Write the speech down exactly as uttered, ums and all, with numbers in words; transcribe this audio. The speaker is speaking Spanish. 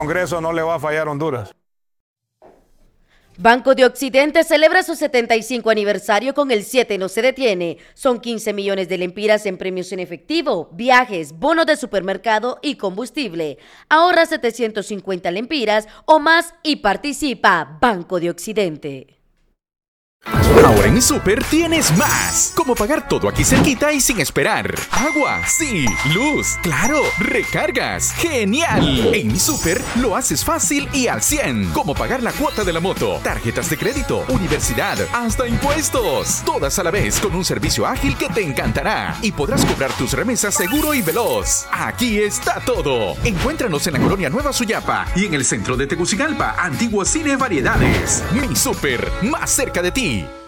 Congreso no le va a fallar a Honduras. Banco de Occidente celebra su setenta y cinco aniversario con el siete no se detiene. Son quince millones de lempiras en premios en efectivo, viajes, bonos de supermercado y combustible. Ahorra setecientos cincuenta lempiras o más y participa. Banco de Occidente. Ahora en mi súper tienes más. Como pagar todo aquí cerquita y sin esperar. Agua, sí. Luz, claro. Recargas, genial. En mi súper lo haces fácil y al cien. Como pagar la cuota de la moto, tarjetas de crédito, universidad, hasta impuestos. Todas a la vez con un servicio ágil que te encantará. Y podrás cobrar tus remesas seguro y veloz. Aquí está todo. Encuéntranos en la colonia Nueva Suyapa y en el centro de Tegucigalpa, antiguo Cine Variedades. Mi súper, más cerca de ti.